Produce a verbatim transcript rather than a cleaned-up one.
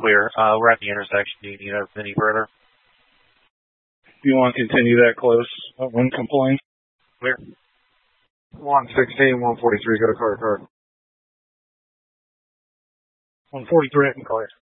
clear. Uh, we're at the intersection. Do you need us any further? You want to continue that close uh, when complained? Clear. one sixteen, one forty-three, go to car to car. one forty-three, I can clear.